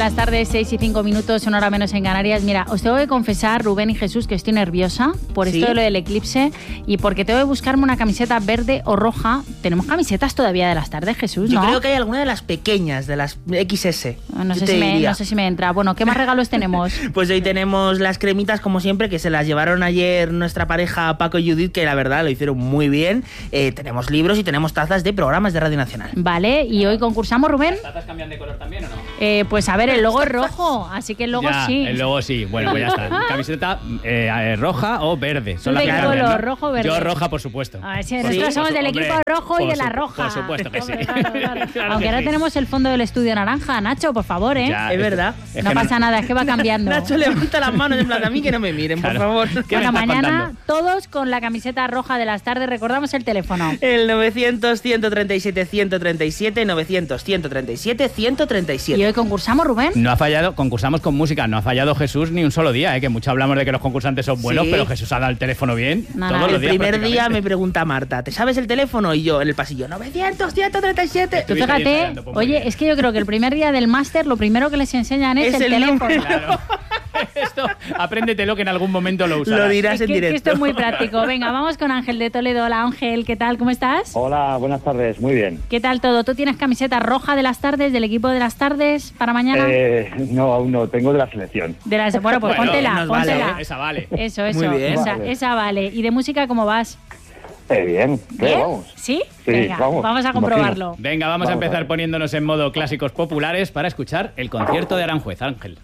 las tardes, 6 y 5 minutos, una hora menos en Canarias. Mira, os tengo que confesar, Rubén y Jesús, que estoy nerviosa por esto de lo del eclipse y porque tengo que buscarme una camiseta verde o roja. ¿Tenemos camisetas todavía de las tardes, Jesús? Yo ¿no? creo que hay alguna de las pequeñas, de las XS. No sé si me entra. Bueno, ¿qué más regalos tenemos? Pues hoy tenemos las cremitas, como siempre, que se las llevaron ayer nuestra pareja Paco y Judith, que la verdad lo hicieron muy bien. Tenemos libros y tenemos tazas de programas de Radio Nacional. Vale, y hoy concursamos, Rubén. ¿Las tazas cambian de color también o no? Pues a ver, el logo es rojo, así que el logo ya, sí. El logo sí. Bueno, pues ya está. Camiseta roja o verde. Son las ¿De que qué cambian, color? ¿no? ¿Rojo o verde? Yo roja, por supuesto. A ver, si nosotros somos del equipo rojo y de la roja. Por supuesto que sí. Claro. Claro Aunque que ahora sí. tenemos el fondo del estudio naranja. Nacho, por favor, ¿eh? Ya, Es verdad. No pasa nada, es que va cambiando. Nacho levanta las manos en plan, a mí que no me miren, Claro. por favor. ¿Qué me Bueno, estás mañana contando? todos con la camiseta roja de las tardes. Recordamos el teléfono. El 900-137-137, 900-137-137. ¿Y hoy concursamos, Rubén? No ha fallado, concursamos con música, no ha fallado Jesús ni un solo día, que mucho hablamos de que los concursantes son buenos, Sí. pero Jesús ha dado el teléfono bien Nada. todos los El días. primer día prácticamente. me pregunta Marta, ¿te sabes el teléfono? Y yo en el pasillo, 900-137. Tú Estuviste ahí fíjate, ensayando, pues muy oye, bien. es que yo creo que el primer día del máster lo primero que les enseñan es el teléfono. número. Claro. Esto, apréndetelo que en algún momento lo usarás. Lo dirás en Que directo. esto es muy práctico. Venga, vamos con Ángel de Toledo. Hola, Ángel, ¿qué tal? ¿Cómo estás? Hola, buenas tardes, muy bien. ¿Qué tal todo? ¿Tú tienes camiseta roja de las tardes, del equipo de las tardes para mañana? No, aún no, tengo de la selección. Bueno, pues Bueno, póntela, nos vale, póntela. Esa vale. Eso, Muy bien. esa vale. ¿Y de música cómo vas? Bien, ¿qué? ¿Bien? Vamos. ¿Sí? Sí, Venga, vamos, vamos a imagino. comprobarlo. Venga, vamos a Vamos empezar a ver. poniéndonos en modo clásicos populares para escuchar el concierto de Aranjuez. Ángel.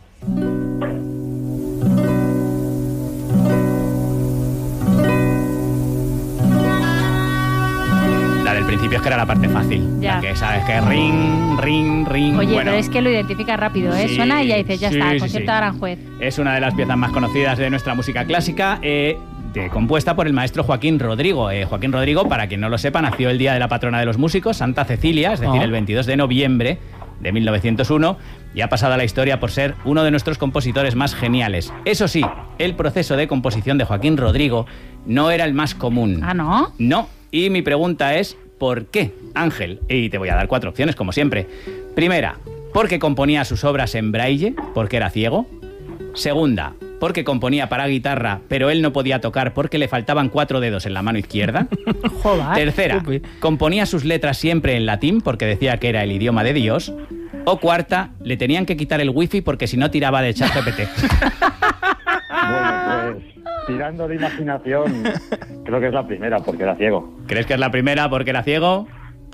La del principio es que era la parte fácil. Ya. La que sabes que ring, ring, ring. Oye, bueno, pero es que lo identifica rápido, ¿eh? Sí, Suena y ya dices, ya sí, está, sí, concierto sí. de Aranjuez. es una de las piezas más conocidas de nuestra música clásica, compuesta por el maestro Joaquín Rodrigo. Joaquín Rodrigo, para quien no lo sepa, nació el día de la patrona de los músicos, Santa Cecilia, es decir, el 22 de noviembre de 1901, y ha pasado a la historia por ser uno de nuestros compositores más geniales. Eso sí, el proceso de composición de Joaquín Rodrigo no era el más común. ¿Ah, no? No, y mi pregunta es, ¿por qué, Ángel? Y te voy a dar 4 opciones, como siempre. Primera, porque componía sus obras en braille, porque era ciego. Segunda, porque componía para guitarra, pero él no podía tocar porque le faltaban 4 dedos en la mano izquierda. Joder. Tercera, componía sus letras siempre en latín porque decía que era el idioma de Dios. O cuarta, le tenían que quitar el wifi porque si no tiraba de ChatGPT. Bueno, pues tirando de imaginación, creo que es la primera, porque era ciego. ¿Crees que es la primera porque era ciego?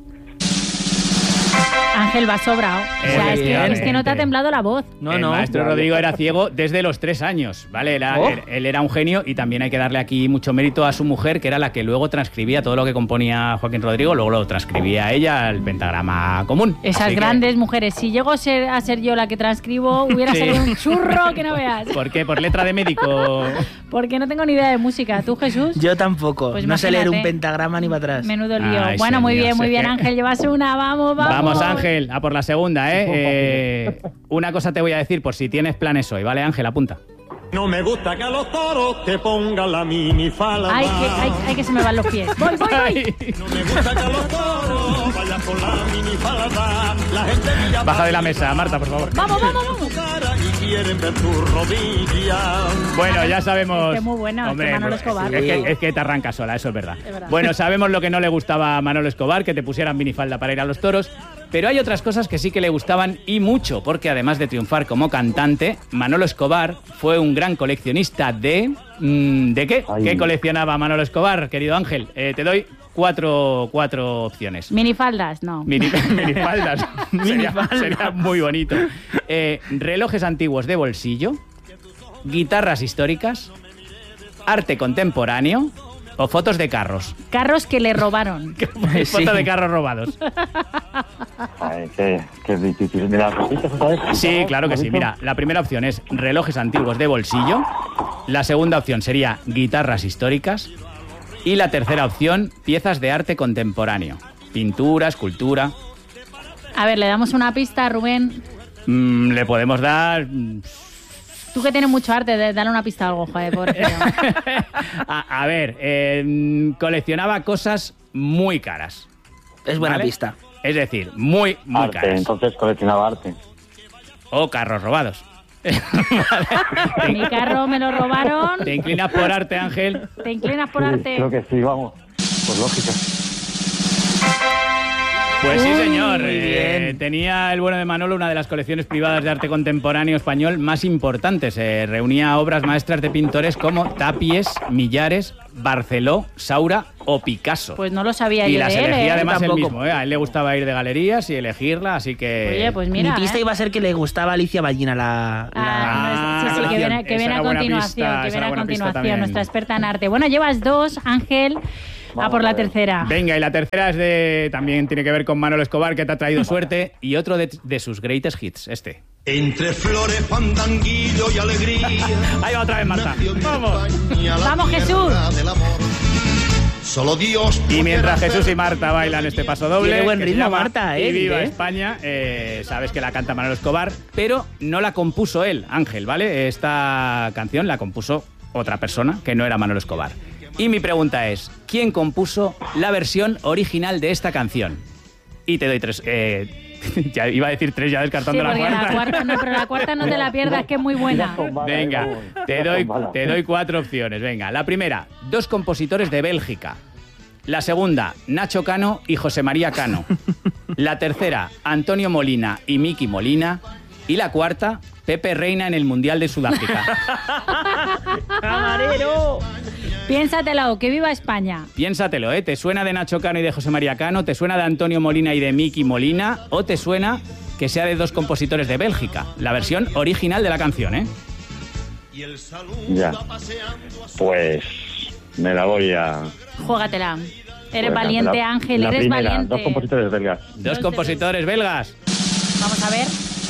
Ángel va sobrado. O sea, es que no te ha temblado la voz. No, el no. maestro Rodrigo era ciego desde los 3 años, ¿vale? Oh. Él era un genio y también hay que darle aquí mucho mérito a su mujer, que era la que luego transcribía todo lo que componía Joaquín Rodrigo, luego lo transcribía ella al pentagrama común. Esas Así que, grandes mujeres. Si llego a ser yo la que transcribo, hubiera Sí. salido un churro que no veas. ¿Por qué? ¿Por letra de médico? Porque no tengo ni idea de música. ¿Tú, Jesús? Yo tampoco. Pues no sé leer un imagínate. pentagrama ni para atrás. Menudo lío. Ay, Bueno, muy señor, bien, sé que- Ángel. Llevas una. Vamos. Vamos, Ángel, a por la segunda, ¿eh? Una cosa te voy a decir por si tienes planes hoy, ¿vale, Ángel? Apunta. No me gusta que a los toros te pongan la minifalda. Ay, que se me van los pies. Voy. Ay. No me gusta que a los toros vayan con la minifalda. La gente mira Baja de la mesa, Marta, por favor. Vamos. tu cara y quieren ver tu rodilla. Bueno, ya sabemos... Este es muy bueno, este Manolo Escobar. Es que te arranca sola, eso es verdad. Es verdad. Bueno, sabemos lo que no le gustaba a Manolo Escobar, que te pusieran minifalda para ir a los toros, pero hay otras cosas que sí que le gustaban y mucho, porque además de triunfar como cantante, Manolo Escobar fue un gran coleccionista de... ¿De qué? Ay. ¿Qué coleccionaba Manolo Escobar, querido Ángel? Te doy cuatro opciones. Minifaldas, no. Minifaldas. Sería muy bonito. Relojes antiguos de bolsillo, guitarras históricas, arte contemporáneo o fotos de carros. Carros que le robaron. Fotos de carros robados. Ay, que es difícil. ¿Me las repites otra vez? por Sí, favor, claro que sí. Mauricio? Mira, la primera opción es relojes antiguos de bolsillo. La segunda opción sería guitarras históricas. Y la tercera opción, piezas de arte contemporáneo. Pintura, escultura. A ver, le damos una pista a Rubén. Le podemos dar... Tú que tienes mucho arte, dale una pista a algo, joder, pobre tío. a ver, coleccionaba cosas muy caras. Es buena ¿Vale? pista. Es decir, muy Arte, caras. entonces coleccionaba arte. o carros robados. Mi carro me lo robaron. ¿Te inclinas por arte, Ángel? ¿Te inclinas por arte? Creo que sí, vamos. Por lógica. Pues sí, señor. Muy bien. Tenía el bueno de Manolo una de las colecciones privadas de arte contemporáneo español más importantes. Reunía obras maestras de pintores como Tapies, Millares, Barceló, Saura o Picasso. Pues no lo sabía y yo las de él, elegía además él Tampoco. mismo. A él le gustaba ir de galerías y elegirla, así que... Oye, pues mira. Mi pista iba a ser que le gustaba a Alicia Ballina Sí, que viene, esa a era buena continuación, pista, que esa viene era a buena pista continuación, también. nuestra experta en arte. Bueno, llevas 2, Ángel, a por la tercera. Venga, y la tercera es también tiene que ver con Manolo Escobar, que te ha traído suerte, y otro de sus greatest hits, este. Entre flores, fandanguillo y alegría. Ahí va otra vez Marta. Vamos. Vamos, Jesús. Solo Dios. Y mientras Jesús y Marta bailan este paso doble, Tiene buen que se ritmo, llama Marta, Y Viva ¿eh? España, sabes que la canta Manolo Escobar, pero no la compuso él, Ángel, ¿vale? Esta canción la compuso otra persona que no era Manolo Escobar. Y mi pregunta es, ¿quién compuso la versión original de esta canción? Y te doy 3... ya iba a decir 3 ya descartando Sí, la porque cuarta. la cuarta no, pero la cuarta no te la pierdas, que es muy buena. Venga, te doy 4 opciones. Venga, la primera, 2 compositores de Bélgica. La segunda, Nacho Cano y José María Cano. La tercera, Antonio Molina y Miki Molina. Y la cuarta, Pepe Reina en el Mundial de Sudáfrica. ¡Camarero! Piénsatelo, que viva España. Piénsatelo, ¿eh? ¿Te suena de Nacho Cano y de José María Cano? ¿Te suena de Antonio Molina y de Miki Molina? ¿O te suena que sea de 2 compositores de Bélgica? La versión original de la canción, ¿eh? Ya. Pues me la voy a... Juégatela. Eres voy a valiente, cantar. Ángel, La eres primera, valiente. 2 compositores belgas. 2 compositores belgas. Vamos a ver.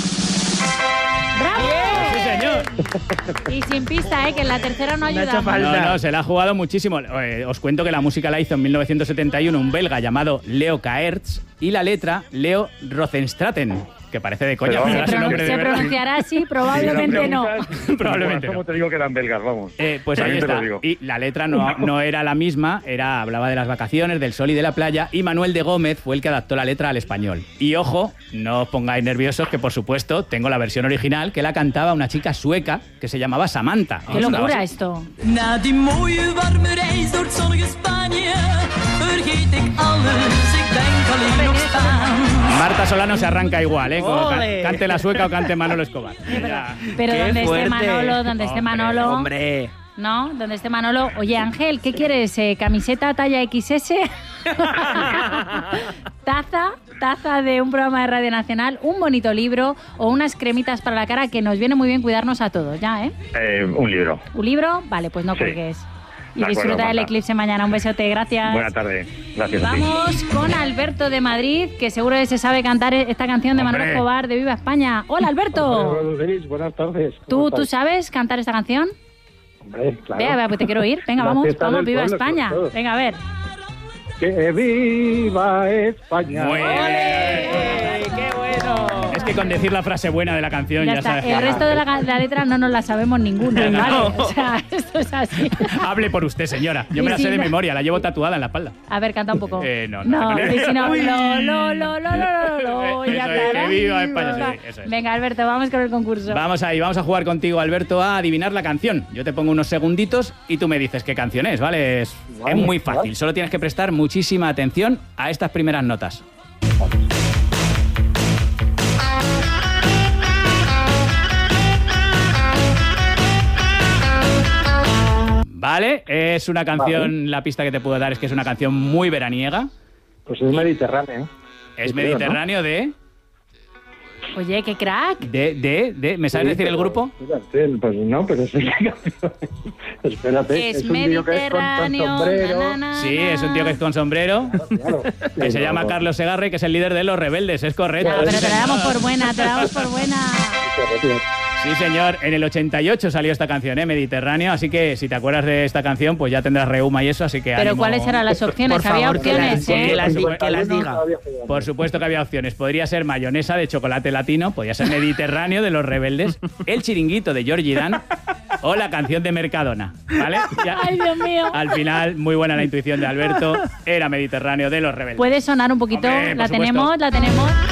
¡Bravo! Sí, señor. Y sin pista, que en la tercera no ha hecho ayudamos. falta. No, se la ha jugado muchísimo. Os cuento que la música la hizo en 1971 un belga llamado Leo Kaerts y la letra Leo Rosenstraten, que parece de coña. Pero pero vamos, era su nombre Se de verdad. pronunciará así, probablemente no. Probablemente ¿Cómo no. te digo que eran belgas? Vamos. Pues ahí También te lo está. digo. Y la letra no era la misma, hablaba de las vacaciones, del sol y de la playa, y Manuel de Gómez fue el que adaptó la letra al español. Y ojo, no os pongáis nerviosos, que por supuesto tengo la versión original, que la cantaba una chica sueca que se llamaba Samantha. Qué locura esto. Na die mooie warme reis door het zonnige Spanje vergeet ik alles, ik denk alleen nog Spaan. Marta Solano se arranca igual, ¿eh? Como ¡Ole! cante la sueca o cante Manolo Escobar. Ya. Pero ¡Qué donde fuerte! esté Manolo, donde esté Hombre, Manolo. Hombre. ¿No? Donde esté Manolo. Oye, Ángel, ¿qué quieres? ¿Camiseta talla XS? taza de un programa de Radio Nacional, un bonito libro o unas cremitas para la cara, que nos viene muy bien cuidarnos a todos, ¿ya, eh? Un libro. ¿Un libro? Vale, pues no Sí. cuelgues. Y De acuerdo, disfruta del Marta. eclipse mañana. Un besote, gracias. Buena tarde. Gracias a ti. Vamos con Alberto de Madrid, que seguro que se sabe cantar esta canción de Manolo Hombre. Escobar de Viva España. Hola, Alberto. Buenas tardes. ¿Tú sabes cantar esta canción? Hombre, claro. Vea, pues te quiero oír. Venga, La vamos, fiesta vamos, del Viva pueblo, España. sobre todo. Venga, a ver. ¡Que viva España! Muy bien. ¡Qué bueno! Es que con decir la frase buena de la canción Ya ya, está. sabes. El resto de la letra no nos la sabemos ninguna, ¿vale? O sea, esto es así. Hable por usted, señora. Yo me la Sí, sé de no. memoria, la llevo tatuada en la espalda. A ver, canta un poco. No, No, no. y si no, Uy. lo, ya Eso es, estará. que viva España, sí, eso es. Venga, Alberto, vamos con el concurso. Vamos ahí, vamos a jugar contigo, Alberto, a adivinar la canción. Yo te pongo unos segunditos y tú me dices qué canción es, ¿vale? Es muy fácil, solo tienes que prestar muchísima atención a estas primeras notas. Vale, es una canción, la pista que te puedo dar es que es una canción muy veraniega. Pues es mediterráneo. Es Yo creo, mediterráneo Oye, qué crack. ¿me sabes decir el grupo? Espérate, pues no, pero es la canción. Espérate. Es un tío que es con Mediterráneo. sombrero. na, na, na, Sí, es un tío que es con sombrero, Claro. que se llama Carlos Segarra y que es el líder de Los Rebeldes, es correcto. Ya, pero Sí, te la damos señor. por buena, te la damos por buena. Sí, señor, en el 88 salió esta canción, Mediterráneo, así que si te acuerdas de esta canción, pues ya tendrás reuma y eso, así que Pero ánimo. ¿cuáles eran las opciones? Por Había favor, que opciones, que las diga. Por supuesto que había opciones. Podría ser mayonesa de chocolate latino, podría ser Mediterráneo de Los Rebeldes, El Chiringuito de Georgie Dan o la canción de Mercadona, ¿vale? Ya. Ay, Dios mío. Al final, muy buena la intuición de Alberto, era Mediterráneo de Los Rebeldes. Puede sonar un poquito, Hombre, por la supuesto. tenemos.